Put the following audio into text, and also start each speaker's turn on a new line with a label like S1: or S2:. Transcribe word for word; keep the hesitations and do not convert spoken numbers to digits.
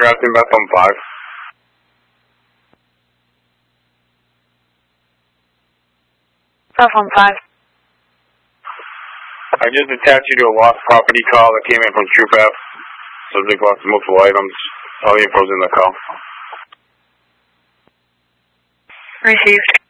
S1: aircraft inbound on five.
S2: Five on five.
S1: I just attached you to a lost property call that came in from Troop F. Subject lost multiple items. All the info's in the call.
S2: Received.